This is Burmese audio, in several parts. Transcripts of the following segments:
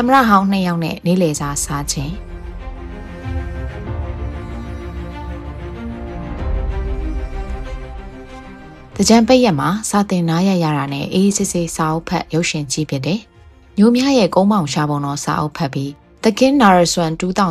မရဟောင်း2ယောက်နဲ့နေလေစားစားခြင်းတကြံပိတ်ရက်မှာစာတင်နားရရတာနဲ့အေးစစ်စစ်စာအုပ်ဖတ်ရုပ်ရှင်ကြည့်ဖြစ်တယ်။ညိုမြရဲ့ကုန်းမောင်ရှားပုံတော်စာအုပ်ဖတ်ပြီး The King Narswan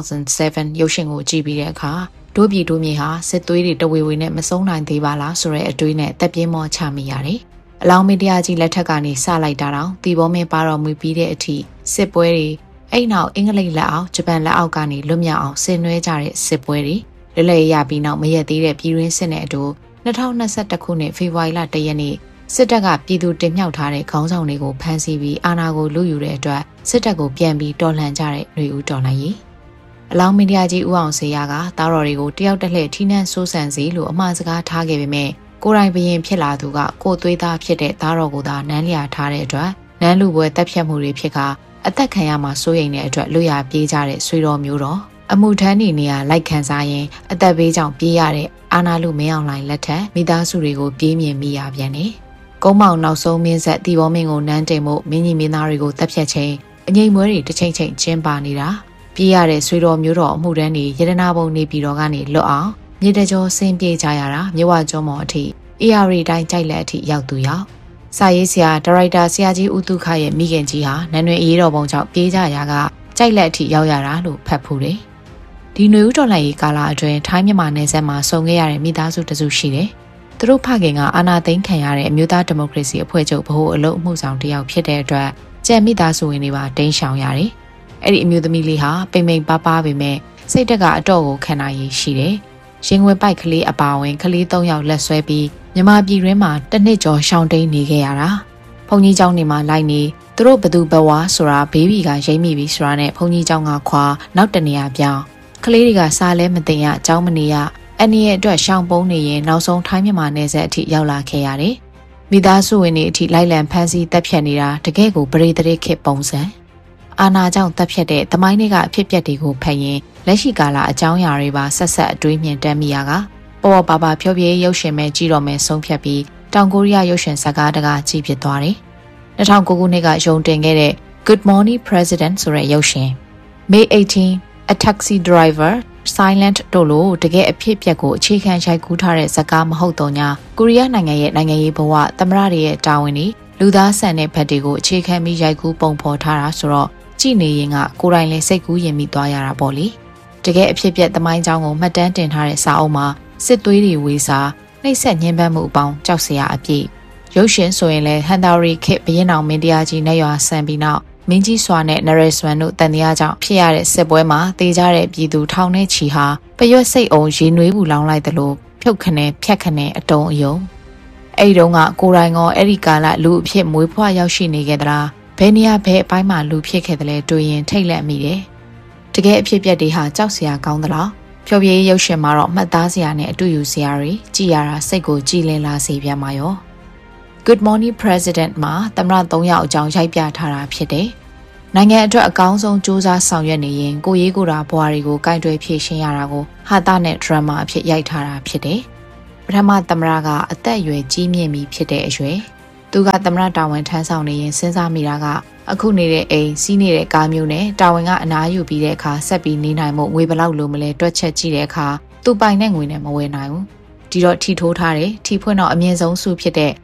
2007 ရုပ်ရှင်ကိုကြည့်ပြီးတဲ့အခါဒိုးပြည်ဒိုးမြေဟာစစ်သွေးတွေတဝေဝေနဲ့မဆုံးနိုင်သေးပါလားဆိုတဲ့အတွေးနဲ့တက်ပြင်းမောချမိရတယ်။အလောင်းမတရားကြီးလက်ထက်ကနေစလိုက်တာတောင်တီဘောမင်းပါတော်မူပြီးတဲ့အထိစစ်ပွဲတွေအဲ့နောက်အင်္ဂလိပ်လက်အောက်ဂျပန်လက်အောက်ကနေလွတ်မြောက်အောင်ဆင်နွှဲကြတဲ့စစ်ပွဲတွေလွတ်လပ်ရပြီးနောက်မရက်သေးတဲ့ပြည်တွင်းစစ်နဲ့အတူ2021ခုနှစ်ဖေဖော်ဝါရီလ1ရက်နေ့စစ်တပ်ကပြည်သူတင်မြှောက်ထားတဲ့ခေါင်းဆောင်တွေကိုဖမ်းဆီးပြီးအာဏာကိုလုယူတဲ့အတွက်စစ်တပ်ကိုပြန်ပြီးတော်လှန်ကြတဲ့ຫນွေဦးတော်လှန်ရေးအလောင်းမင်းတရားကြီးဦးအောင်စေရကတားတော်တွေကိုတယောက်တစ်လှည့်ထိနှံဆိုးဆန်စီလို့အမှားစကားထားခဲ့ပေမဲ့ကိုယ်တိုင်ဘရင်ဖြစ်လာသူကကိုသွေးသားဖြစ်တဲ့တားတော်ကိုသာနန်းလျာထားတဲ့အတွက်နန်းလူပွဲတပ်ဖြတ်မှုတွေဖြစ်ကအသက်ခံရမှာစိုးရိမ်တဲ့အတွက်လွတ်ရပြေးကြတဲ့ဆွေတော်မျိုးတော်အမှုထမ်းနေနေရလိုက်ခံစားရင်အသက်ဘေးကြောင့်ပြေးရတဲ့အာနာလူမင်းအောင်လှိုင်လက်ထက်မိသားစုတွေကိုပြေးမြင်မိရပြန်တယ်။ကုန်းမောင်နောက်ဆုံးမင်းဆက်တီဘောမင်းကိုနန်းတင်မှုမင်းကြီးမင်းသားတွေကိုတပ်ဖြတ်ခြင်းအငိမ့်မွဲတွေတစ်ချိန်ချိန်ကျင်းပနေတာပြေးရတဲ့ဆွေတော်မျိုးတော်အမှုထမ်းတွေရတနာဘုံနေပြည်တော်ကနေလွတ်အောင်မြေတကြောဆင်းပြေးကြရတာမြဝကျော်မော်အထိ AR တိုင်းကြိုက်လက်အထိရောက်သူရောက်စာရေးဆရာဒါရိုက်တာဆရာကြီးဦးတုခရဲ့မိခင်ကြီးဟာနန်းတွင်အေးတော်ပုံကြောင့်ပြေးကြရာကကြိုက်လက်အထိရောက်ရတာလို့ဖတ်ဖူးတယ်ဒီຫນွေဦးတော်လှန်ရေးကာလအတွင်းထိုင်းမြန်မာနယ်စပ်မှာဆုံခဲ့ရတဲ့မိသားစုတစုရှိတယ်။သူတို့ဖခင်ကအာဏာသိမ်းခံရတဲ့အမျိုးသားဒီမိုကရေစီအဖွဲ့ချုပ်ဗဟိုအလုပ်အမှုဆောင်တယောက်ဖြစ်တဲ့အတွက်ကြံမိသားစုဝင်တွေပါတိမ်းရှောင်ရတယ်။အဲ့ဒီအမျိုးသမီးလေးဟာပိန်ပိန်ပါပါပေမဲ့စိတ်တက်ကအတော့ကိုခံနိုင်ရရှိတယ်။ရင်ဝင်ပိုက်ကလေးအပါဝင်ကလေး3ယောက်လက်ဆွဲပြီးမြန်မာပြည်တွင်းမှာတစ်နှစ်ကျော်ရှောင်တိန်နေခဲ့ရတာ။ဘုံကြီးကျောင်းနေမှာလိုက်နေသူတို့ဘသူဘဝဆိုတာဘေးဘီကရိမ့်မိပြီးဆိုတာနဲ့ဘုံကြီးကျောင်းကခွာနောက်တနေရာပြောင်းကလေးတွေကစားလဲမတင်ရအကြောင်းမနေရအနေရဲ့အတွက်ရှောင်ပုံးနေရင်နောက်ဆုံးထိုင်းမြန်မာနယ်စပ်အထိရောက်လာခဲ့ရတယ်။မိသားစုဝင်တွေအထိလိုက်လံဖမ်းဆီးတပ်ဖြတ်နေတာတကယ့်ကိုပရိသေတွေခေပုံစံအာနာကြောင့်တပ်ဖြတ်တဲ့သမိုင်းတွေကအဖြစ်ပြက်တွေကိုဖတ်ရင်လက်ရှိကာလအကြောင်းအရာတွေပါဆက်ဆက်အတွေးမြင်တတ်မိရကပေါ်ပါဖြောပြေးရုပ်ရှင်မဲ့ကြည့်တော့မယ်ဆုံးဖြတ်ပြီးတောင်ကိုရီးယားရုပ်ရှင်ဇာတ်ကားတကားကြည့်ဖြစ်သွားတယ်။2009ခုနှစ်ကရုံတင်ခဲ့တဲ့ Good Morning President ဆိုတဲ့ရုပ်ရှင် May 18 A Taxi Driver Silent တို့လိုတကယ်အဖြစ်ပြက်ကိုအခြေခံရိုက်ကူးထားတဲ့ဇာတ်ကားမဟုတ်တော့ညာကိုရီးယားနိုင်ငံရဲ့နိုင်ငံရေးဘဝသမ္မတတွေရဲ့တာဝန်တွေလူသားဆန်တဲ့ဘက်တွေကိုအခြေခံပြီးရိုက်ကူးပုံဖော်ထားတာဆိုတော့ကြည်နေရင်ကကိုယ်တိုင်လည်းစိတ်ကူးရင်မိသွားရတာပေါ့လေတကယ်အဖြစ်ပြက်သမိုင်းကြောင်းကိုမှတ်တမ်းတင်ထားတဲ့စာအုပ်မှာစစ်သွေးတွေဝေစာနှိပ်စက်ညှဉ်းပန်းမှုအပေါင်းကြောက်စရာအပြည့်ရုပ်ရှင်ဆိုရင်လည်းဟန်တာရီခေဘရင်အောင်မင်းတရားကြီးနဲ့ရွာဆန်ပြီးနောက်မင်းကြီးစွာနဲ့နရယ်ဆွမ်တို့တန်တရားကြောင့်ဖြစ်ရတဲ့စစ်ပွဲမှာတေကြတဲ့ပြည်သူထောင်နဲ့ချီဟာပရွက်စိတ်အောင်ရေနွေးဘူးလောင်းလိုက်သလိုဖြုတ်ခနဲဖြတ်ခနဲအတုံးအယုံအဲ့ဒီတုန်းကကိုယ်တိုင်ကအဲ့ဒီကာလလူအဖြစ်မွေးဖွားရောက်ရှိနေခဲ့သလားဘယ်နေရာဘယ်အပိုင်းမှာလူဖြစ်ခဲ့တယ်လဲတွေးရင်ထိတ်လန့်မိတယ်တကယ်အဖြစ်ပြက်တွေဟာကြောက်စရာကောင်းသလားဖြောပြေးရုပ်ရှင်မှာတော့မှတ်သားစရာနဲ့အတူယူစရာတွေကြည်ရတာစိတ်ကိုကြည်လင်လာစေပြန်ပါရော Good Morning President မှာသမ္မတ3ယောက်အကြောင်းရိုက်ပြထားတာဖြစ်တယ်နိုင်ငံအတွက်အကောင်းဆုံးစူးစမ်းဆောင်ရွက်နေရင်ကိုရေးကိုယ်တာဘွားတွေကိုကင်တွယ်ဖြည့်ရှင်းရတာကိုဟာတာနဲ့ဒရမာအဖြစ်ရိုက်ထားတာဖြစ်တယ်ပထမသမ္မတကအသက်အရွယ်ကြီးမြင့်ပြီဖြစ်တဲ့အရွယ်သူကသမ္မတတာဝန်ထမ်းဆောင်နေရင်စဉ်းစားမိတာကအခုနေတဲ့အိမ်စီးနေတဲ့ကားမျိုးနဲ့တာဝန်ကအနားယူပြီးတဲ့အခါဆက်ပြီးနေနိုင်မှုငွေဘယ်လောက်လိုမလဲတွက်ချက်ကြည့်တဲ့အခါသူပိုင်တဲ့ငွေနဲ့မဝယ်နိုင်ဘူးဒီတော့ထီထိုးထားတယ်ထီဖွင့်တော့အမြင့်ဆုံးစုဖြစ်တဲ့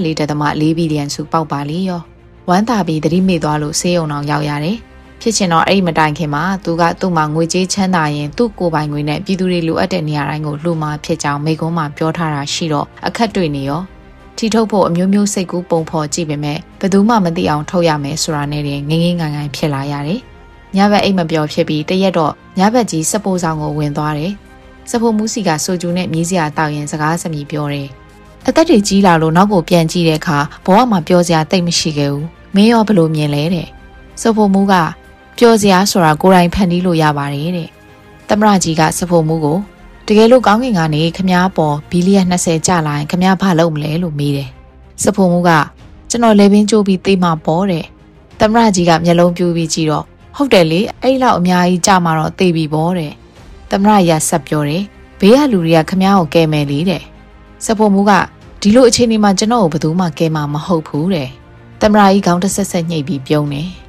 24.4 ဘီလီယံစုပေါက်ပါလေရောဝမ်းသာပြီးသတိမေ့သွားလို့ဆေးရုံအောင်ရောက်ရတယ်ဖြစ်ချင်တော့အဲ့ဒီမတိုင်ခင်မှာသူကသူ့မှာငွေကြေးချမ်းသာရင်သူ့ကိုယ်ပိုင်ငွေနဲ့ပြည်သူတွေလိုအပ်တဲ့နေရာတိုင်းကိုလှူမှာဖြစ်ကြောင်းမိကုံးမှာပြောထားတာရှိတော့အခက်တွေ့နေရောထီထုတ်ဖို့အမျိုးမျိုးစိတ်ကူးပုံဖော်ကြည့်ပေမဲ့ဘယ်သူမှမသိအောင်ထုတ်ရမယ်ဆိုတာနဲ့ငငင်းငိုင်ဖြစ်လာရတယ်ညဘက်အိတ်မပျော်ဖြစ်ပြီးတရက်တော့ညဘက်ကြီးစပိုးဆောင်ကိုဝင်သွားတယ်စပိုးမူးစီကဆိုကျူနဲ့မြည်စရာတောက်ရင်စကားစမြည်ပြောတယ်အသက်တွေကြီးလာလို့နောက်ကိုပြန်ကြည့်တဲ့အခါဘဝမှာပြောစရာတိတ်မရှိခဲ့ဘူးမင်းရောဘလို့မြင်လဲတဲ့စဖိုမူးကပြောစရာဆိုတာကိုယ်တိုင်ဖန်တီးလို့ရပါတယ်တဲ့သမ္မတကြီးကစဖိုမူးကိုတကယ်လို့ကောင်းကင်ကနေခမားပေါ်ဘီလီယံ20ကျလာရင်ခမားဘာလုပ်မလဲလို့မေးတယ်စဖိုမူးကကျွန်တော်လေပင်ကျိုးပြီးသိမှပေါ်တဲ့သမ္မတကြီးကမျက်လုံးပြူးပြီးကြည့်တော့ဟုတ်တယ်လေအဲ့လောက်အများကြီးကြမှာတော့သိပြီပေါ်တဲ့သမ္မတကြီးဆက်ပြောတယ်ဘေးကလူတွေကခမားကိုကဲမယ်လေတဲ့စဖိုမူးကဒီလိုအခြေအနေမှာကျွန်တော်ကိုဘယ်သူမှကဲမှာမဟုတ်ဘူးတဲ့သမ္မတကြီးခေါင်းတစ်ဆက်ဆက်ညှိပြီးပြုံးတယ်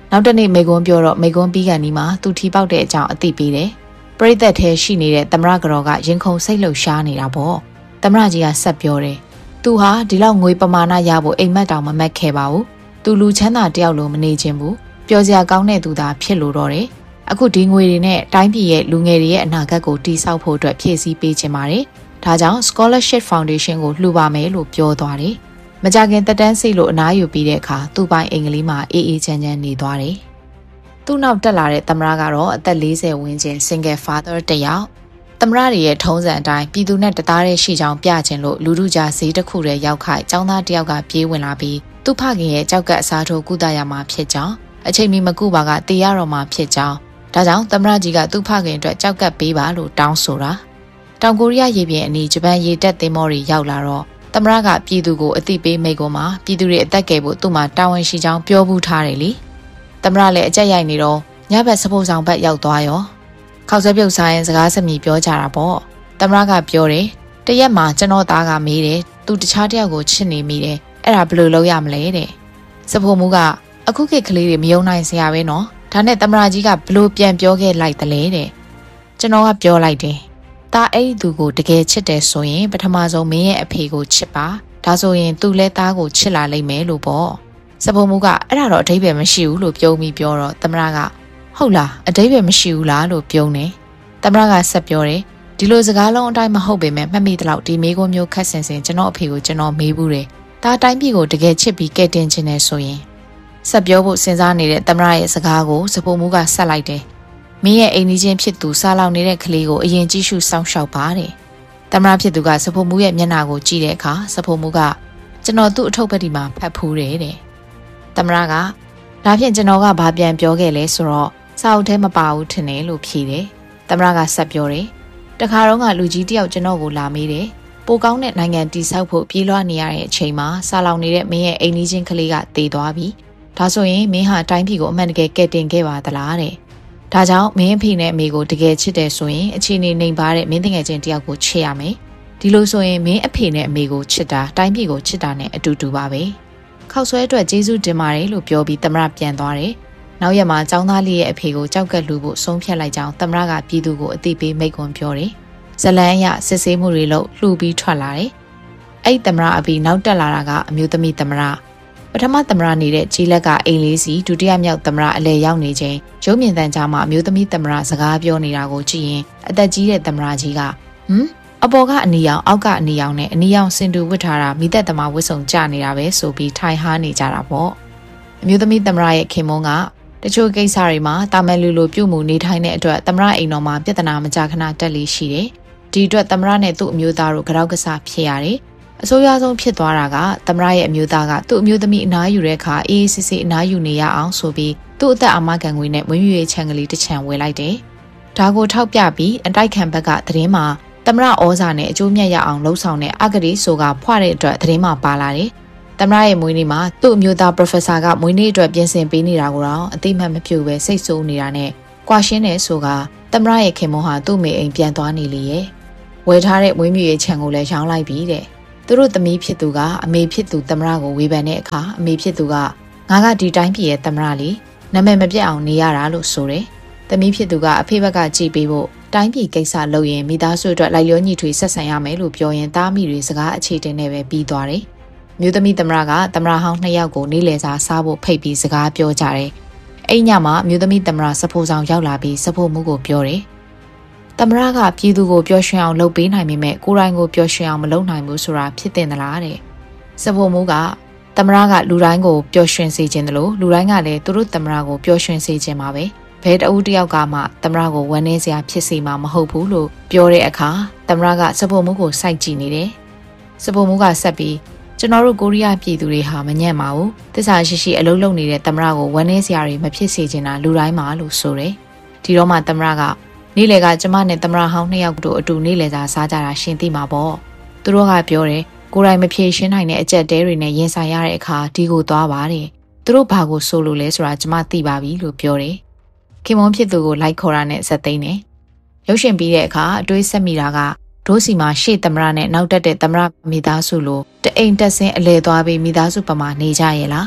နောက်တစ်နေ့မိကွန်းပြောတော့မိကွန်းပြီးကန်ဒီမှာသူထီပေါက်တဲ့အကြောင်းအသိပေးတယ်ပရိသတ်ထဲရှိနေတဲ့သမရကတော်ကရင်ခုန်စိတ်လှုပ်ရှားနေတာပေါ့သမရကြီးကဆက်ပြောတယ်သူဟာဒီလောက်ငွေပမာဏရဖို့အိမ်မက်တောင်မမက်ခဲ့ပါဘူးသူလူချမ်းသာတယောက်လိုမနေခြင်းဘူးပျော်စရာကောင်းတဲ့သူသာဖြစ်လို့တော့တယ်အခုဒီငွေတွေနဲ့တိုင်းပြည်ရဲ့လူငယ်တွေရဲ့အနာဂတ်ကိုတည်ဆောက်ဖို့အတွက်ဖြည့်ဆည်းပေးခြင်းပါတယ်ဒါကြောင့် Scholarship Foundation ကိုလှူပါမယ်လို့ပြောသွားတယ်မကြခင်တက်တန်းစိတ်လို့အနားယူပြီးတဲ့အခါသူ့ပိုင်အင်္ဂလိပ်မှာအေးအေးချမ်းချမ်းနေသွားတယ်သူ့နောက်တက်လာတဲ့သမရကတော့အသက်40ဝန်းကျင် single father တယောက်သမရရဲ့ထုံးစံအတိုင်းပြည်သူနဲ့တသားတည်းရှိကြောင်းပြခြင်းလို့လူထုကြားဈေးတစ်ခုတည်းရောက်ခိုက်ចောင်းသားတယောက်ကပြေးဝင်လာပြီးသူ့ဖခင်ရဲ့ကြောက်ကပ်အစားထိုးကုသရမှာဖြစ်ကြောင်းအချိန်မီမကုပါကတေးရတော့မှာဖြစ်ကြောင်းဒါကြောင့်သမရကြီးကသူ့ဖခင်အတွက်ကြောက်ကပ်ပေးပါလို့တောင်းဆိုတာတောင်ကိုရီးယားရေပြင်အနီးဂျပန်ရေတပ်သင်္ဘောတွေရောက်လာတော့သမရကပြည်သူကိုအသိပေးမိကုန်မှာပြည်သူတွေအသက်ကယ်ဖို့သူ့မှာတာဝန်ရှိကြောင်းပြောဘူးထားတယ်လေသမရလည်းအကြက်ရိုက်နေတော့ညဘက်စဖို့ဆောင်ဘက်ရောက်သွားရောခောက်ဆွဲပြုတ်စားရင်စကားစမြည်ပြောကြတာပေါ့သမရကပြောတယ်တရက်မှာကျွန်တော်သားကမေးတယ်သူတခြားတယောက်ကိုချစ်နေမိတယ်အဲ့ဒါဘယ်လိုလုပ်ရမလဲတဲ့စဖို့မူကအခုခေတ်ကလေးတွေမယုံနိုင်စရာပဲနော်ဒါနဲ့သမရကြီးကဘယ်လိုပြန်ပြောခဲ့လိုက်သလဲတဲ့ကျွန်တော်ကပြောလိုက်တယ်ဒါအဲ့ဒီသူကိုတကယ်ချစ်တယ်ဆိုရင်ပထမဆုံးမင်းရဲ့အဖေကိုချစ်ပါဒါဆိုရင်သူလည်းသားကိုချစ်လာလိမ့်မယ်လို့ပေါ့စဖို့မူကအဲ့ဒါတော့အဓိပ္ပာယ်မရှိဘူးလို့ပြုံးပြီးပြောတော့သမရကဟုတ်လားအဓိပ္ပာယ်မရှိဘူးလားလို့ပြုံးတယ်သမရကဆက်ပြောတယ်ဒီလိုစကားလုံးအတိုင်းမဟုတ်ပေမဲ့မှတ်မိတဲ့လောက်ဒီမေးခွန်းမျိုးခက်ဆင်ဆင်ကျွန်တော်အဖေကိုကျွန်တော်မေးဘူးတယ်ဒါအတိုင်းပြည်ကိုတကယ်ချစ်ပြီးကဲတင်ခြင်းနဲ့ဆိုရင်ဆက်ပြောဖို့စဉ်းစားနေတဲ့သမရရဲ့စကားကိုစဖို့မူကဆက်လိုက်တယ်မင်းရဲ့အိမ်ကြီးချင်းဖြစ်သူစားလောင်နေတဲ့ကလေးကိုအရင်ကြည့်ရှုစောင့်ရှောက်ပါတဲ့သမရဖြစ်သူကစဖို့မူရဲ့မျက်နှာကိုကြည့်တဲ့အခါစဖို့မူကကျွန်တော်သူ့အထုပ်ပတ်ဒီမှာဖတ်ဖူးတယ်တဲ့သမရကဒါဖြင့်ကျွန်တော်ကဘာပြန်ပြောခဲ့လဲဆိုတော့စာအုပ်ထဲမပါဘူးထင်တယ်လို့ဖြေတယ်သမရကဆက်ပြောတယ်တခါတော့ကလူကြီးတယောက်ကျွန်တော်ကိုလာမေးတယ်ပိုကောင်းတဲ့နိုင်ငံတည်ဆောက်ဖို့ပြေးလွှားနေရတဲ့အချိန်မှာစားလောင်နေတဲ့မင်းရဲ့အိမ်ကြီးချင်းကလေးကတည်သွားပြီဒါဆိုရင်မင်းဟာတိုင်းပြည်ကိုအမှန်တကယ်ကယ်တင်ခဲ့ပါသလားတဲ့ဒါကြောင့်မင်းအဖေနဲ့အမေကိုတကယ်ချစ်တယ်ဆိုရင်အခြေအနေနှိမ်ပါတဲ့မင်းတငယ်ချင်းတယောက်ကိုချစ်ရမယ်ဒီလိုဆိုရင်မင်းအဖေနဲ့အမေကိုချစ်တာတိုင်းပြည်ကိုချစ်တာနဲ့အတူတူပါပဲခောက်ဆွဲအတွက်ကျေးဇူးတင်ပါတယ်လို့ပြောပြီးသမရပြန်သွားတယ်နောက်ရက်မှာចောင်းသားလေးရဲ့အဖေကိုကြောက်ကပ်လူဖို့ဆုံးဖြတ်လိုက်ကြောင်းသမရကပြည်သူကိုအသိပေးမိန့်ခွန်းပြောတယ်ဇလန်းအရစစ်ဆေးမှုတွေလုပ်လှူပြီးထွက်လာတယ်အဲ့သမရအပြီးနောက်တက်လာတာကအမျိုးသမီးသမရပထမသမရနေတဲ့ကြီးလက်ကအိမ်လေးစီဒုတိယမြောက်သမရအလဲရောက်နေချိန်ရုံးမြင်တန်ကြားမှာအမျိုးသမီးသမရစကားပြောနေတာကိုကြည့်ရင်အသက်ကြီးတဲ့သမရကြီးကအပေါ်ကအနီရောင်အောက်ကအနီရောင်နဲ့အနီရောင်စင်တူဝတ်ထားတာမိသက်သမားဝတ်စုံကြနေတာပဲဆိုပြီးထိုင်ဟားနေကြတာပေါ့အမျိုးသမီးသမရရဲ့ခင်မုန်းကတချို့ကိစ္စတွေမှာတာမန်လူလိုပြုမှုနေထိုင်တဲ့အတွက်သမရအိမ်တော်မှာပြဿနာမကြခဏတက်လေးရှိတယ်ဒီအတွက်သမရနဲ့သူ့အမျိုးသားတို့ကြောက်ကစားဖြစ်ရတယ်အဆိုးရွားဆုံးဖြစ်သွားတာကသမရရဲ့အမျိုးသားကသူ့အမျိုးသမီးအနားယူတဲ့အခါအေးစစ်စစ်အနားယူနေရအောင်ဆိုပြီးသူ့အသက်အာမခံငွေနဲ့မွေးမြူရေးခြံကလေးတစ်ချံဝယ်လိုက်တယ်ဒါကိုထောက်ပြပြီးအတိုက်ခံဘက်ကသတင်းမှာသမရဩဇာနဲ့အကျိုးမြတ်ရအောင်လှုံ့ဆော်တဲ့အဂတိဆိုကဖွာတဲ့အတွက်သတင်းမှာပါလာတယ်သမရရဲ့မွေးနေ့မှာသူ့အမျိုးသား Professor ကမွေးနေ့အတွက်ပြင်ဆင်ပေးနေတာကိုတော့အသိမှတ်မပြုပဲစိတ်ဆိုးနေတာနဲ့ကွာရှင်းတယ်ဆိုကသမရရဲ့ခင်မွန်းဟာသူ့မိအိမ်ပြန်သွားနေလေရဲ့ဝယ်ထားတဲ့မွေးမြူရေးခြံကိုလည်းရောင်းလိုက်ပြီတဲ့သူတို့သမီးဖြစ်သူကအမေဖြစ်သူသမရကိုဝေဖန်တဲ့အခါအမေဖြစ်သူကငါကဒီတိုင်းပြည်ရဲ့သမရလေးနာမည်မပြတ်အောင်နေရတာလို့ဆိုတယ်သမီးဖြစ်သူကအဖေဘက်ကကြည်ပေးဖို့တိုင်းပြည်ကိစ္စလုပ်ရင်မိသားစုအတွက်လိုက်လျောညီထွေဆက်ဆံရမယ်လို့ပြောရင်သားမိတွေစကားအခြေတင်နဲ့ပဲပြီးသွားတယ်မျိုးသမီးသမရကသမရဟောင်း2ယောက်ကိုနေ့လယ်စာစားဖို့ဖိတ်ပြီးစကားပြောကြတယ်အဲ့ညမှာမျိုးသမီးသမရစဖိုးဆောင်ရောက်လာပြီးစဖိုးမှုကိုပြောတယ်သမရကပြည်သူကိုပျော်ရွှင်အောင်လုပ်ပေးနိုင်ပေမဲ့ကိုယ်တိုင်ကိုပျော်ရွှင်အောင်မလုပ်နိုင်ဘူးဆိုတာဖြစ်တင်သလားတဲ့စဖိုးမှုကသမရကလူတိုင်းကိုပျော်ရွှင်စေခြင်းတလို့လူတိုင်းကလည်းသူတို့သမရကိုပျော်ရွှင်စေခြင်းပါပဲဘယ်တဦးတယောက်ကမှသမရကိုဝမ်းနည်းစရာဖြစ်စေမှာမဟုတ်ဘူးလို့ပြောတဲ့အခါသမရကစဖိုးမှုကိုစိုက်ကြည့်နေတယ်စဖိုးမှုကဆက်ပြီးကျွန်တော်တို့ကိုရီးယားပြည်သူတွေဟာမညံ့ပါဘူးသစ္စာရှိရှိအလုပ်လုပ်နေတဲ့သမရကိုဝမ်းနည်းစရာတွေမဖြစ်စေချင်တာလူတိုင်းမှာလို့ဆိုတယ်ဒီတော့မှသမရကနေ့လေကကျမနဲ့သမရဟောင်း2ယောက်တို့အတူနေ့လေစာစားကြတာရှင်းသိမှာပေါ့သူတို့ကပြောတယ်ကိုယ်တိုင်မဖြေရှင်းနိုင်တဲ့အကြက်တဲတွေနဲ့ရင်ဆိုင်ရတဲ့အခါဒီကိုသွားပါတယ်သူတို့ဘာကိုဆိုလို့လဲဆိုတာကျမသိပါပြီလို့ပြောတယ်ခင်မွန်းဖြစ်သူကိုလိုက်ခေါ်တာနဲ့ဆက်သိမ်းတယ်ရုပ်ရှင်ပြီးတဲ့အခါအတွေးဆက်မိတာကဒိုးစီမှာရှေ့သမရနဲ့နောက်တက်တဲ့သမရမိသားစုလိုတအိမ်တက်ဆင်းအလဲသွားပြီးမိသားစုပမာနေကြရဲ့လား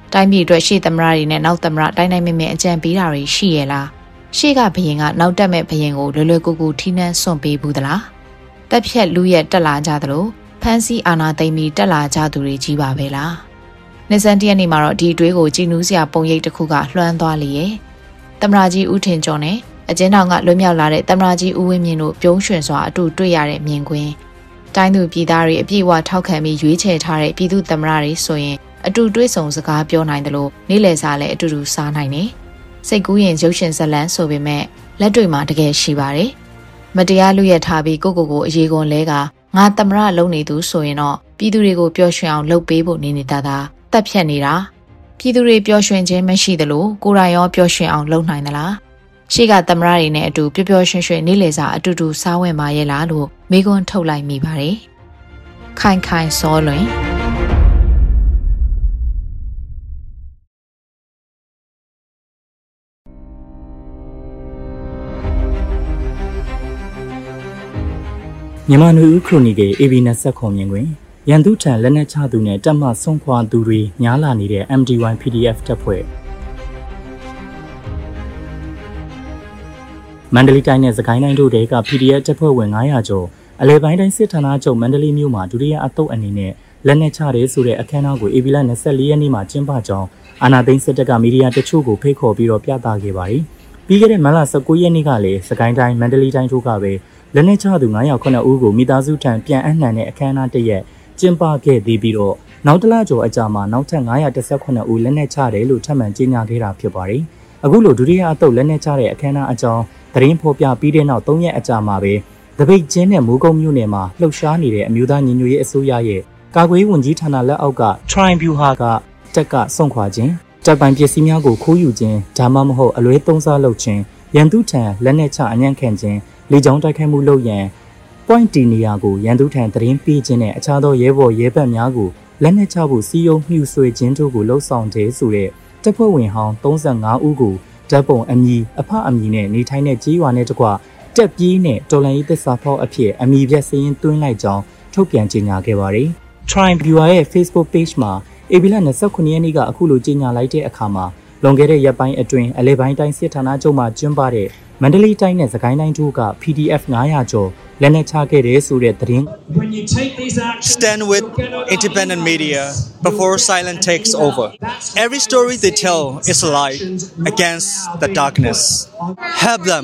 တိုင်းပြည်အတွက်ရှေ့သမရတွေနဲ့နောက်သမရတိုင်းတိုင်းမြင့်မြင့်အကြံပေးတာတွေရှိရလားရှေ့ကဘရင်ကနောက်တက်မဲ့ဘရင်ကိုလွယ်လွယ်ကူကူထိနှန်းစွန့်ပေးဘူးသလားတက်ဖြက်လူရက်တက်လာကြသလိုဖန်စီအာနာသိမ့်ပြီးတက်လာကြသူတွေကြီးပါပဲလားနှစ်စန်းတရက်နေ့မှာတော့ဒီအတွေးကိုကြည်နူးစရာပုံရိပ်တစ်ခုကလွှမ်းသွားလေရဲ့သမရာကြီးဦးထင်ကျော်နဲ့အကျဉ်းထောင်ကလွတ်မြောက်လာတဲ့သမရာကြီးဦးဝင်းမြင့်တို့ပြုံးရွှင်စွာအတူတွေ့ရတဲ့မြင်ကွင်းတိုင်းသူပြည်သားတွေအပြည့်အဝထောက်ခံပြီးရွေးချယ်ထားတဲ့ပြည်သူသမရာတွေဆိုရင်အတူတွေ့ဆုံစကားပြောနိုင်တယ်လို့နေ့လယ်စာလည်းအတူတူစားနိုင်တယ်စိတ်ကူးရင်ရုပ်ရှင်ဇာတ်လမ်းဆိုပေမဲ့လက်တွေ့မှာတကယ်ရှိပါတယ်မတရားလူရထားပြီးကိုအရေးကွန်လဲကငါသမရလုံးနေသူဆိုရင်တော့ပြည်သူတွေကိုပျော်ရွှင်အောင်လုပ်ပေးဖို့နေနေတာတက်ဖြတ်နေတာပြည်သူတွေပျော်ရွှင်ခြင်းမရှိသလိုကိုယ်တိုင်ရောပျော်ရွှင်အောင်လုပ်နိုင်သလားရှေ့ကသမရတွေနဲ့အတူပျော်ပျော်ရွှင်ရွှင်နေ့လည်စာအတူတူစားဝင်ပါရဲ့လားလို့မိကွန်းထုတ်လိုက်မိပါတယ်ခိုင်ခိုင်စောလွင်မြန်မာနွေဦးခရိုနီကယ် AB29 မြင်တွင်ရန်သူထံလက်နက်ချသူနဲ့တပ်မဆုံးခွာသူတွေများလာနေတဲ့ MDY PDF တပ်ဖွဲ့မန္တလေးတိုင်းနဲ့စကိုင်းတိုင်းတို့တဲက PDF တပ်ဖွဲ့ဝင်900ကျော်အလဲပိုင်းတိုင်းစစ်ဌာနချုပ်မန္တလေးမြို့မှာဒုတိယအသုတ်အနေနဲ့လက်နက်ချတဲ့ဆိုတဲ့အခမ်းအနားကို AB လ24ရက်နေ့မှာကျင်းပကြောင်းအာဏာသိမ်းစစ်တပ်ကမီဒီယာတချို့ကိုဖိတ်ခေါ်ပြီးတော့ပြသခဲ့ပါတယ်။ပြီးခဲ့တဲ့မတ်လ19ရက်နေ့ကလည်းစကိုင်းတိုင်းမန္တလေးတိုင်းတို့ကပဲလက်နက်ချသူ909ဦးကိုမိသားစုထံပြန်အနှံတဲ့အခမ်းအနားတစ်ရက်ကျင်းပခဲ့ပြီးတော့နောက်တစ်လကျော်အကြာမှာနောက်ထပ်918ဦးလက်နက်ချတယ်လို့ထပ်မံကြေညာခဲ့တာဖြစ်ပါတယ်။အခုလိုဒုတိယအသုတ်လက်နက်ချတဲ့အခမ်းအနားအကြောင်းသတင်းဖော်ပြပြီးတဲ့နောက်3ရက်အကြာမှာပဲတပိတ်ကျင်းနဲ့မိုးကုတ်မြို့နယ်မှာလှုပ်ရှားနေတဲ့အမျိုးသားညီညွတ်ရေးအစိုးရရဲ့ကာကွယ်ရေးဝန်ကြီးဌာနလက်အောက်က Tribunal ကတက်ကစွန့်ခွာခြင်းတပ်ပိုင်ပစ္စည်းများကိုခိုးယူခြင်းဒါမှမဟုတ်အလွဲသုံးစားလုပ်ခြင်းရန်သူထံလက်နက်ချအညံ့ခံခြင်းလေကြောင်းတိုက်ခိုက်မှုလုပ်ရန် point တီနေရာကိုရန်သူထံသတင်းပေးခြင်းနဲ့အခြားသောရဲဘော်ရဲဘက်များကိုလက်နက်ချဖို့စီယုံမြှူဆွေခြင်းတို့ကိုလှုံ့ဆော်တယ်ဆိုတဲ့တပ်ဖွဲ့ဝင်ဟောင်း35ဦးကိုတပ်ပုံအမည်အဖအမည်နဲ့နေထိုင်တဲ့ကြေးရွာနဲ့တကွတက်ပြေးနဲ့တော်လိုင်းရေးသစ္စာဖောက်အဖြစ်အမည်ပြစရင်းသွင်းလိုက်ကြောင်းထုတ်ပြန်ကြေညာခဲ့ပါတယ်။ Tribunal ရဲ့ Facebook page မှာဧပြီလ29ရက်နေ့ကအခုလိုကြေညာလိုက်တဲ့အခါမှာလွန်ခဲ့တဲ့ရက်ပိုင်းအတွင်းအလဲပိုင်းတိုင်းစစ်ဌာနချုပ်မှာကျင်းပတဲ့မန္တလေးတိုင်းနဲ့စကိုင်းတိုင်းတို့က PDF 900ကျော်လက်နက်ချခဲ့တဲ့ဆိုတဲ့သတင်း Stand with independent media before silence takes over. Every story they tell is a light against the darkness. Help them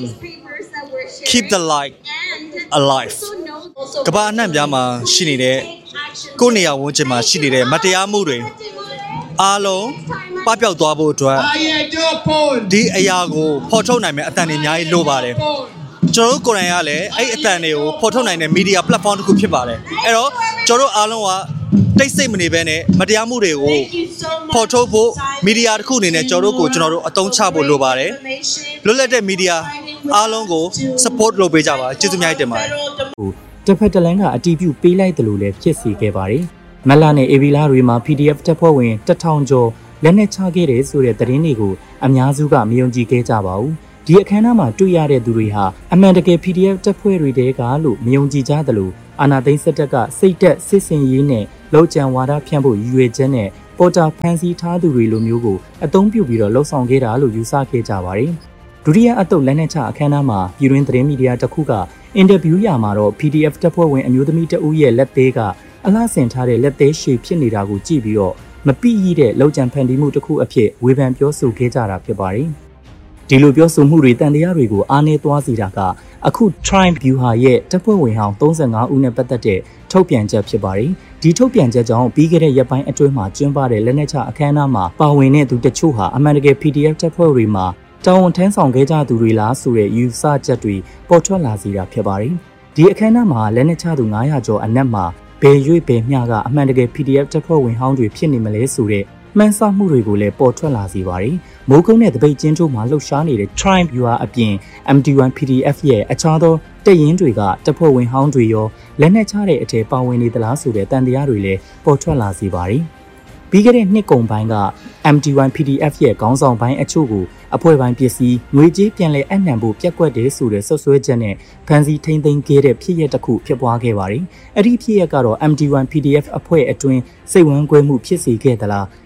keep the light alive. ကမ္ဘာအနှံ့ပြားမှာရှိနေတဲ့ကိုယ့်နေရာဝန်းကျင်မှာရှိနေတဲ့မတရားမှုတွေအားလုံးပပျောက်သွားဖို့အတွက်ဒီအရာကိုဖော်ထုတ်နိုင်မယ့်အတန်တွေအများကြီးလိုပါတယ်ကျွန်တော်တို့ကိုယ်တိုင်ကလည်းအဲ့အတန်တွေကိုဖော်ထုတ်နိုင်တဲ့ media platform တစ်ခုဖြစ်ပါတယ်အဲ့တော့ကျွန်တော်တို့အားလုံးကတိတ်ဆိတ်မနေဘဲနဲ့မတရားမှုတွေကိုဖော်ထုတ်ဖို့ media တစ်ခုအနေနဲ့ကျွန်တော်တို့အသုံးချဖို့လိုပါတယ်လွတ်လပ်တဲ့ media အားလုံးကို support လုပ်ပေးကြပါကျေးဇူးများတင်ပါတယ်တစ်ဖက်တစ်လမ်းကအတီးပြုပေးလိုက်တယ်လို့လည်းဖြစ်စီခဲ့ပါတယ်မလနဲ့ AB လာတွေမှာ PDF တပ်ဖွဲ့ဝင်1000ကျော်လက်နက်ချခဲ့တဲ့ဆိုတဲ့သတင်းတွေကိုအများစုကမယုံကြည်ခဲ့ကြပါဘူးဒီအခမ်းအနားမှာတွေ့ရတဲ့သူတွေဟာအမှန်တကယ် PDF တပ်ဖွဲ့တွေတဲကလို့မယုံကြည်ကြသလိုအာဏာသိမ်းစစ်တပ်ကစိတ်သက်စစ်စင်ရေးနဲ့လောက်ကျန်ဝါဒဖြန့်ဖို့ရည်ရွယ်ချက်နဲ့ပေါ်တာဖန်ဆီးထားသူတွေလိုမျိုးကိုအသုံးပြုပြီးတော့လှုံ့ဆော်ခဲ့တာလို့ယူဆခဲ့ကြပါတယ်ဒုတိယအသုတ်လက်နက်ချအခမ်းအနားမှာပြည်တွင်းသတင်းမီဒီယာတစ်ခုကအင်တာဗျူးရာမှာတော့ PDF တပ်ဖွဲ့ဝင်အမျိုးသမီးတဦးရဲ့လက်သေးကအလှဆင်ထားတဲ့လက်သေးရှည်ဖြစ်နေတာကိုကြည့်ပြီးတော့မပိရတဲ့လောက်ကျန်ဖန်တီးမှုတစ်ခုအဖြစ်ဝေဖန်ပြောဆိုခဲ့ကြတာဖြစ်ပါတယ်ဒီလိုပြောဆိုမှုတွေတန်တရားတွေကိုအားနည်းသွားစေတာကအခု Tribunal ရဲ့တပ်ဖွဲ့ဝင်ဟောင်း35ဦးနဲ့ပတ်သက်တဲ့ထုတ်ပြန်ချက်ဖြစ်ပါတယ်ဒီထုတ်ပြန်ချက်ကြောင့်ပြီးခဲ့တဲ့ရက်ပိုင်းအတွင်းမှာကျင်းပတဲ့လက်နက်ချအခမ်းအနားမှာပါဝင်တဲ့သူတချို့ဟာအမှန်တကယ် PDF တပ်ဖွဲ့တွေမှာတာဝန်ထမ်းဆောင်ခဲ့ကြသူတွေလားဆိုတဲ့ယူဆချက်တွေပေါ်ထွက်လာစေတာဖြစ်ပါတယ်ဒီအခမ်းအနားမှာလက်နက်ချသူ900ကျော်အနက်မှာဘယ်ရွေ့ဘယ်မျှကအမှန်တကယ် PDF တပ်ဖွဲ့ဝင်ဟောင်းတွေဖြစ်နေမလဲဆိုတဲ့မှန်းဆမှုတွေကိုလည်းပေါ်ထွက်လာစေပါတယ်။မိုးကုတ်နဲ့တပိတ်ကျင်းတို့မှာလှုပ်ရှားနေတဲ့ Tribunal အပြင် MD1 PDF ရဲ့အခြားသောတပ်ရင်းတွေကတပ်ဖွဲ့ဝင်ဟောင်းတွေရောလက်နက်ချတဲ့အထက်ပါဝင်နေသလားဆိုတဲ့တန်တရားတွေလည်းပေါ်ထွက်လာစေပါတယ်။ပြီးခဲ့တဲ့နှစ်ကုန်ပိုင်းက MD1 PDF ရဲ့ခေါင်းဆောင်ပိုင်းအချို့ကိုအဖွဲ့ပိုင်းပစ္စည်းငွေကြေးပြန်လည်အနှံဖို့ပြက်ကွက်တယ်ဆိုတဲ့ဆွဆွဲချက်နဲ့ဖန်စီထိမ့်သိမ်းခဲ့တဲ့ဖြစ်ရပ်တစ်ခုဖြစ်ပွားခဲ့ပါတယ်။အဲ့ဒီဖြစ်ရပ်ကတော့ MD1 PDF အဖွဲ့အတွင်းစိတ်ဝမ်းကွဲမှုဖြစ်စေခဲ့သလား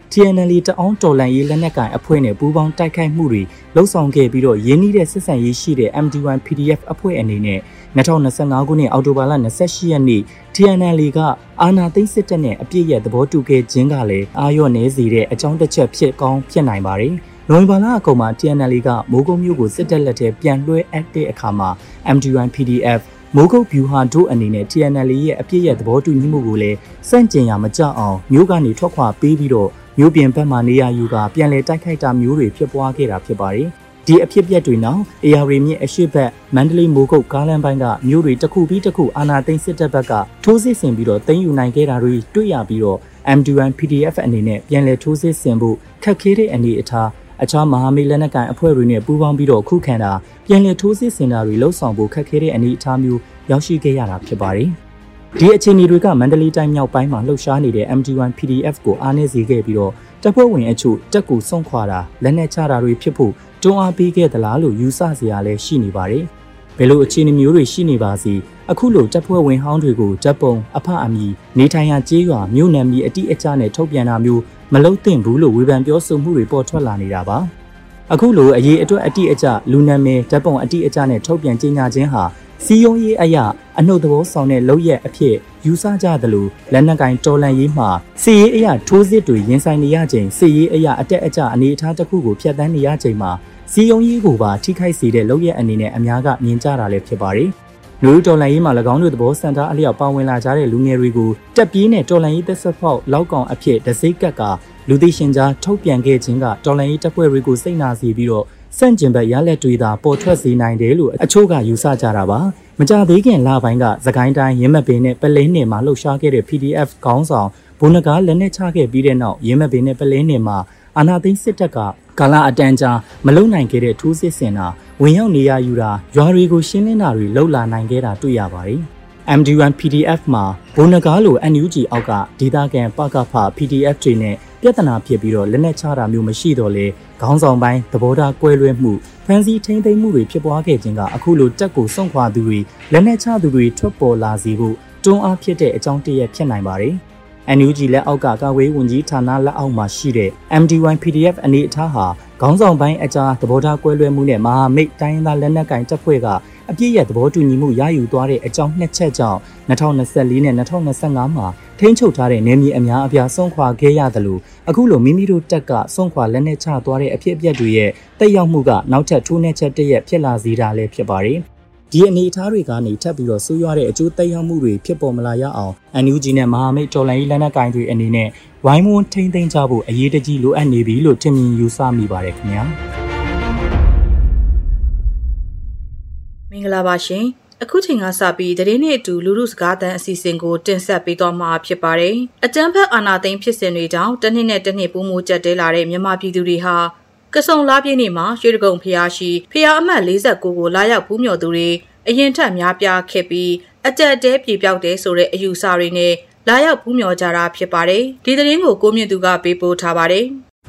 TNL တအောင်းတော်လန်ရေးလက်နက်ကိုင်အဖွဲ့နဲ့ပူးပေါင်းတိုက်ခိုက်မှုတွေလှုပ်ဆောင်ခဲ့ပြီးတော့ရင်းနှီးတဲ့စစ်ဆန်ရေးရှိတဲ့ MD1 PDF အဖွဲ့အနေနဲ့2025ခုနှစ်အောက်တိုဘာလ28ရက်နေ့ TNL ကအာဏာသိမ်းစစ်တပ်နဲ့အပြစ်ရဲ့သဘောတူခဲ့ခြင်းကလည်းအာရုံနေစေတဲ့အကြောင်းတစ်ချက်ဖြစ်ကောင်းဖြစ်နိုင်ပါတယ်။နိုဝင်ဘာလအကုန်မှာ TNL ကမိုးကုတ်မြို့ကိုစစ်တပ်လက်ထဲပြန်လွှဲအပ်တဲ့အခါမှာ MD1 PDF မိုးကုတ်ဗျူဟာတို့အနေနဲ့ TNL ရဲ့အပြစ်ရဲ့သဘောတူညီမှုကိုလည်းစန့်ကျင်ရမကြအောင်မြို့ကနေထွက်ခွာပေးပြီးတော့မြို့ပြင်ဘက်မှနေရာယူကပြန်လည်တိုက်ခိုက်တာမျိုးတွေဖြစ်ပွားခဲ့တာဖြစ်ပါတယ်။ဒီအဖြစ်အပျက်တွေနောက် AR မြစ်အရှိတ်ဘက်မန္တလေးမိုးကုတ်ကားလမ်းပိုင်းကမြို့တွေတစ်ခုပြီးတစ်ခုအာဏာသိမ်းစစ်တပ်ဘက်ကထိုးစစ်ဆင်ပြီးတော့သိမ်းယူနိုင်ခဲ့တာတွေတွေ့ရပြီးတော့ MD1 PDF အနေနဲ့ပြန်လည်ထိုးစစ်ဆင်ဖို့ခက်ခဲတဲ့အနေအထားအခြားမဟာမိတ်လက်နက်ကိုင်အဖွဲ့တွေနဲ့ပူးပေါင်းပြီးတော့ခုခံတာပြန်လည်ထိုးစစ်ဆင်တာတွေလှုပ်ဆောင်ဖို့ခက်ခဲတဲ့အနေအထားမျိုးရောက်ရှိခဲ့ရတာဖြစ်ပါတယ်။ဒီအခြေအနေတွေကမန္တလေးတိုင်းမြောက်ပိုင်းမှာလှုပ်ရှားနေတဲ့ MD1 PDF ကိုအားနည်းစေခဲ့ပြီးတော့တပ်ဖွဲ့ဝင်အချို့တက်ကူဆုံးခွာတာလက်နက်ချတာတွေဖြစ်ဖို့တွန်းအားပေးခဲ့သလားလို့ယူဆစရာလည်းရှိနေပါတယ်။ဘယ်လိုအခြေအနေမျိုးတွေရှိနေပါစေအခုလိုတပ်ဖွဲ့ဝင်ဟောင်းတွေကိုတပ်ပုံအဖအမီနေထိုင်ရာကျေးရွာမြို့နယ်မြေအတိအကျနဲ့ထုတ်ပြန်တာမျိုးမလုပ်သင့်ဘူးလို့ဝေဖန်ပြောဆိုမှုတွေပေါ်ထွက်လာနေတာပါ။အခုလိုအရေးအတွက်အတိအကျလူနာမည်တပ်ပုံအတိအကျနဲ့ထုတ်ပြန်ကြေညာခြင်းဟာစီယုံရေးအရာအနှုတ်သဘောဆောင်တဲ့လုပ်ရက်အဖြစ်ယူဆကြသလိုလက်နက်ကင်တော်လန်ရေးမှာစစ်ရေးအရာထိုးစစ်တွေရင်ဆိုင်နေရချိန်စစ်ရေးအရာအတက်အကျအနေအထားတစ်ခုကိုဖျက်ဆီးနေရချိန်မှာစီယုံရေးကိုပါထိခိုက်စေတဲ့လုပ်ရက်အနေနဲ့အများကမြင်ကြတာလည်းဖြစ်ပါတယ်။လူတော်လန်ရေးမှာ၎င်းတို့သဘောစံထားအလျောက်ပါဝင်လာကြတဲ့လူငယ်တွေကိုတက်ပြေးနဲ့တော်လန်ရေးသက်ဆက်ဖောက်လောက်ကောင်အဖြစ်ဒစိတ်ကက်ကလူသိရှင်ကြားထုတ်ပြန်ခဲ့ခြင်းကတော်လန်ရေးတပ်ဖွဲ့တွေကိုစိတ်နာစေပြီးတော့စန့်ကျင်ဘက်ရလက်တွေသာပေါ်ထွက်စေနိုင်တယ်လို့အချို့ကယူဆကြတာပါမကြသေးခင်လပိုင်းကသခိုင်းတိုင်းရင်းမပင်နဲ့ပလဲနယ်မှာလှုပ်ရှားခဲ့တဲ့ PDF ခေါင်းဆောင်ဘုံနဂါလက်နက်ချခဲ့ပြီးတဲ့နောက်ရင်းမပင်နဲ့ပလဲနယ်မှာအာဏာသိမ်းစစ်တပ်ကကာလအတန်းကြာမလုံနိုင်ခဲ့တဲ့ထိုးစစ်ဆင်တာဝင်ရောက်နေရယူတာရွာတွေကိုရှင်းလင်းတာတွေလှုပ်လာနိုင်ခဲ့တာတွေ့ရပါတယ်MD1 PDF မှာဘုံနဂါလို NUG အောက်ကဒေသခံပကဖ PDF တွေနဲ့ပြဿနာဖြစ်ပြီးတော့လက်နက်ချတာမျိုးမရှိတော့လေခေါင်းဆောင်ပိုင်းသဘောထားကွဲလွဲမှုဖန်စီထိမ့်သိမ်းမှုတွေဖြစ်ပွားခဲ့ခြင်းကအခုလိုတက်ကိုစွန့်ခွာသူတွေလက်နက်ချသူတွေထွက်ပေါ်လာစေဖို့တွန်းအားဖြစ်တဲ့အကြောင်းတရဖြစ်နိုင်ပါတယ်။ NUG လက်အောက်ကကာကွယ်ဝန်ကြီးဌာနလက်အောက်မှာရှိတဲ့ MD1 PDF အနေအထားဟာခေါင်းဆောင်ပိုင်းအကြားသဘောထားကွဲလွဲမှုနဲ့မဟာမိတ်တိုင်းသားလက်နက်ကင်တပ်ဖွဲ့ကအပြည့်ရဲ့သဘောတူညီမှုရယူသွားတဲ့အကြောင်းနှစ်ချက်ကြောင့်2024နဲ့2025မှာထိန်းချုပ်ထားတဲ့နယ်မြေအများအပြားဆုံးခွာခဲ့ရသလိုအခုလိုမိမိတို့တက်ကဆုံးခွာလက်နက်ချသွားတဲ့အဖြစ်အပျက်တွေရဲ့တက်ရောက်မှုကနောက်ထပ်ထိုးနှက်ချက်တစ်ရက်ဖြစ်လာစေတာလည်းဖြစ်ပါတယ်။ဒီအနေအထားတွေကနေထပ်ပြီးတော့ဆိုးရွားတဲ့အကျိုးသက်ရောက်မှုတွေဖြစ်ပေါ်မလာရအောင် NUG နဲ့မဟာမိတ်တော်လှန်ရေးလက်နက်ကိုင်တွေအနေနဲ့ဝိုင်းဝန်းထိန်းသိမ်းကြဖို့အရေးတကြီးလိုအပ်နေပြီလို့ထင်မြင်ယူဆမိပါတယ်ခင်ဗျာ။မင်္ဂလာပါရှင်အခုချိန်ကစပြီးသတင်းနဲ့အတူလူလူစကားသံအစီအစဉ်ကိုတင်ဆက်ပေးသွားမှာဖြစ်ပါတယ်အကြမ်းဖက်အာဏာသိမ်းဖြစ်စဉ်တွေကြောင့်တစ်နှစ်နဲ့တစ်နှစ်ပိုမိုကျက်တဲလာတဲ့မြန်မာပြည်သူတွေဟာကစုံလားပြည့်နေ့မှာရွှေတကုံဖျားရှိဖျားအမှတ်49ကိုလာရောက်ဖူးမြော်သူတွေအရင်ထက်များပြားခဲ့ပြီးအကြက်တဲပြေပြောက်တဲ့ဆိုတဲ့အယူဆတွေနဲ့လာရောက်ဖူးမြော်ကြတာဖြစ်ပါတယ်ဒီသတင်းကိုကိုမြင့်သူကပေးပို့ထားပါတယ်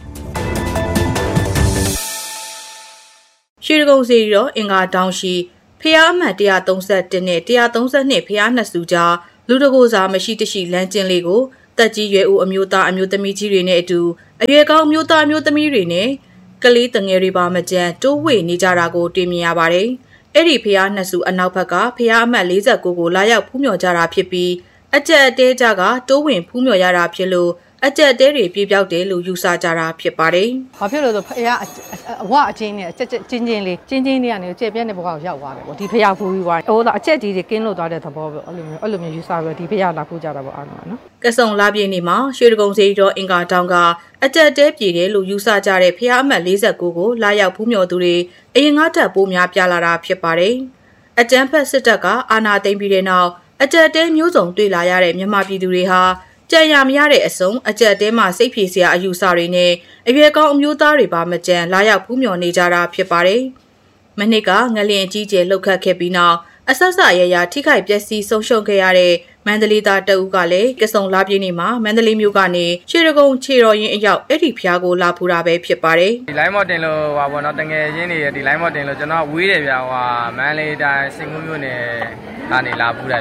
ရွှေတကုံစီရောအင်္ဂါတောင်ရှိဖျားအမှတ်131နဲ့132ဖျားနှစ်စုကြားလူတကိုစားမရှိတရှိလမ်းကျင်းလေးကိုတက်ကြီးရွယ်ဦးအမျိုးသားအမျိုးသမီးကြီးတွေနဲ့အတူအရွယ်ကောင်းအမျိုးသားအမျိုးသမီးတွေနဲ့ကလေးတငယ်တွေပါမကြမ်းတိုးဝေနေကြတာကိုတွေ့မြင်ရပါတယ်။အဲ့ဒီဖျားနှစ်စုအနောက်ဘက်ကဖျားအမှတ်49ကိုလာရောက်ဖူးမြော်ကြတာဖြစ်ပြီးအကြက်အတဲကြကတိုးဝင်ဖူးမြော်ရတာဖြစ်လို့အကြက်တဲတွေပြေပြောက်တယ်လို့ယူဆကြတာဖြစ်ပါတယ်။ဘာဖြစ်လို့ဆိုဖះအဝအချင်းနဲ့ချင်းချင်းလေးကနေကျက်ပြက်တဲ့ဘဝကိုရောက်သွားတယ်ပေါ့ဒီဖះဖူးပြီးသွားဟိုအချက်ကြီးတွေကင်းလို့သွားတဲ့သဘောပဲအဲ့လိုမျိုးယူဆပြီးဒီဖះလာဖူးကြတာပေါ့အားလုံးနော်ကစုံလာပြည့်နေ့မှာရွှေတကုံစီတော်အင်္ဂါတောင်ကအကြက်တဲပြေတယ်လို့ယူဆကြတဲ့ဖះအမှတ်49ကိုလာရောက်ဖူးမြော်သူတွေအရင်ကထပ်ပိုးများပြလာတာဖြစ်ပါတယ်အကြမ်းဖက်စစ်တပ်ကအာဏာသိမ်းပြီးတဲ့နောက်အကြက်တဲမျိုးစုံတွေ့လာရတဲ့မြန်မာပြည်သူတွေဟာကြံရမရတဲ့အစုံအကြက်တဲမှာစိတ်ဖြေစရာအယူဆတွေနဲ့အရွယ်ကောင်းအမျိုးသားတွေပါမကြံလာရောက်ဖူးမြော်နေကြတာဖြစ်ပါတယ်။မနစ်ကငလျင်အကြီးကျယ်လှုပ်ခတ်ခဲ့ပြီးနောက်အဆက်စရရထိခိုက်ပျက်စီးဆုံးရှုံးခဲ့ရတဲ့မန္တလေးသားတအုပ်ကလည်းကစုံလာပြည့်နေ့မှာမန္တလေးမြို့ကနေရွှေတကုံခြေတော်ရင်အရောက်အဲ့ဒီဖျားကိုလာဖူးတာပဲဖြစ်ပါတယ်။ဒီ line မော်တင်လို့ဟာပေါ့နော်တငယ်ချင်းတွေဒီ line မော်တင်လို့ကျွန်တော်ဝေးတယ်ဗျာဟိုမန္တလေးတိုင်းစင်ကူးမြို့နယ်ကနေလာဖူးတာဗျာ။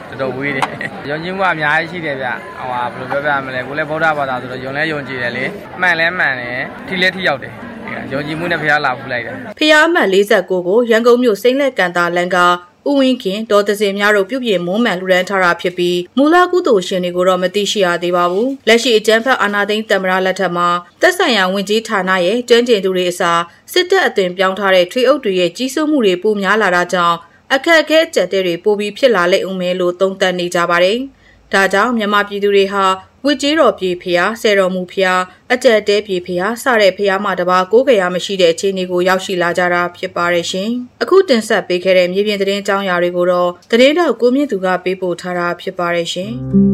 တော်ဝေးတယ်ယုံကြည်မှုအများကြီးရှိတယ်ဗျဟိုဘယ်လိုပြောပြမလဲကိုလည်းဗုဒ္ဓဘာသာဆိုတော့ယုံလဲယုံကြည်တယ်လေမှန်လဲမှန်တယ်ထိလဲထိရောက်တယ်ယုံကြည်မှုနဲ့ဖះလာဖူးလိုက်တယ်ဖះအမှတ်49ကိုရန်ကုန်မြို့စိမ့်လက်ကန်တာလန်ကဥဝင်းခင်ဒေါ်သစင်များတို့ပြုပြင်မွမ်းမံလူရန်ထားတာဖြစ်ပြီးမူလကုသိုလ်ရှင်တွေကိုတော့မသိရှိရသေးပါဘူးလက်ရှိအကြမ်းဖက်အာဏာသိမ်းတမရလက်ထက်မှာသက်ဆိုင်ရာဝင်ကြီးဌာနရဲ့ကျွမ်းကျင်သူတွေအစားစစ်တပ်အသွင်ပြောင်းထားတဲ့ထွေအုပ်တွေရဲ့ကြီးစိုးမှုတွေပိုများလာတာကြောင့်အခက်အခဲအကျပ်တဲတွေပိုပြီးဖြစ်လာလိမ့်ဦးမယ်လို့သုံးသပ်နေကြပါတယ်ဒါကြောင့်မြန်မာပြည်သူတွေဟာဝစ်ကြီးတော်ပြည်ဖျားဆယ်တော်မူဖျားအကျက်တဲပြည်ဖျားစတဲ့ဖျားမှတပါကိုးကြရမရှိတဲ့အခြေအနေကိုရောက်ရှိလာကြတာဖြစ်ပါတယ်ရှင်။အခုတင်ဆက်ပေးခဲ့တဲ့မြေပြင်သတင်းအကြောင်းအရာတွေကိုတော့သတင်းတောက်ကိုမြင့်သူကပေးပို့ထားတာဖြစ်ပါတယ်ရှင်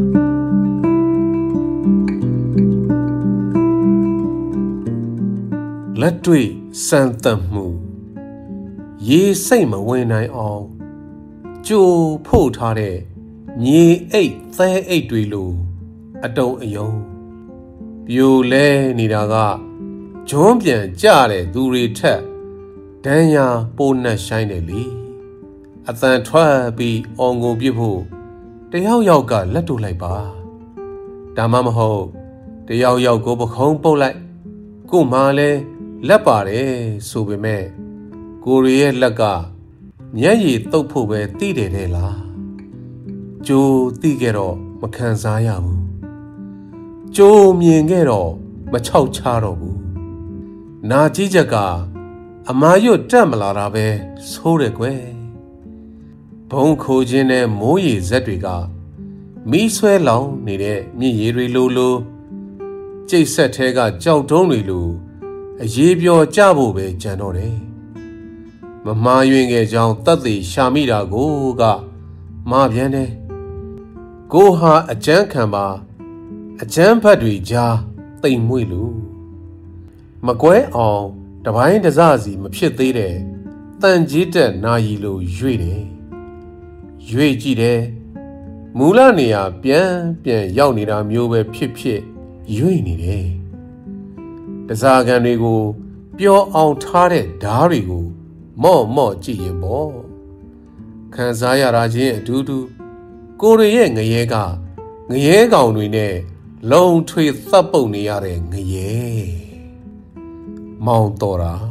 ။လက်တွေ့စံသတ်မှုရေစိတ်မဝင်နိုင်အောင်ကြိုးဖို့ထားတဲ့မြေအိတ်သဲအိတ်တွေလိုအတုံအယုံပြိုလဲနေတာကဂျွန်းပြန်ကြတဲ့သူတွေထက်ဒဏ်ရာပိုနှက်ဆိုင်တယ်လေအတန်ထွက်ပြီးအောင်ကိုပြစ်ဖို့တယောက်ယောက်ကလက်တို့လိုက်ပါဒါမှမဟုတ်တယောက်ယောက်ကိုပခုံးပုတ်လိုက်ကို့မှာလဲလက်ပါတယ်ဆိုပေမဲ့ကိုရီရဲ့လက်ကမျက်ရည်တုပ်ဖို့ပဲသိတယ်တဲ့လားကြိုးသိခဲ့တော့မခံစားရဘူးကြိုးမြင်ခဲ့တော့မချောက်ချတော့ဘူးနာကြီးချက်ကအမာရွတ်တက်မလာတာပဲဆိုးတယ်ကွယ်ဘုံခိုခြင်းနဲ့မိုးရေဇက်တွေကမီးဆွဲလောင်နေတဲ့မြင့်ရည်တွေလိုကျိတ်ဆက်ထဲကကြောက်တုံးတွေလိုအရေးပြောကြဖို့ပဲကြံတော့တယ်မမှားယွင်းခဲ့ကြောင်းတတ်သိရှာမိတာကိုကမှားပြန်တယ်ကိုဟာအကျန်းခံပါအကျန်းဖတ်တွေကြားတိမ်မွေ့လူမကွဲအောင်တပိုင်းတစစီမဖြစ်သေးတဲ့တန်ကြီးတက်နာယီလိုရွေ့တယ်ရွေ့ကြည့်တယ်မူလနေရာပြန်ရောက်နေတာမျိုးပဲဖြစ်ရွေ့နေတယ်တစားကန်တွေကိုပျော်အောင်ထားတဲ့ဓားတွေကိုမော့ကြည့်ရင်ပေါ့ခံစားရတာချင်းအတူတူကိုရီရဲ့ငရဲကငရဲကောင်တွေနဲ့လုံထွေသတ်ပုတ်နေရတဲ့ငရဲမောင်တော်တာ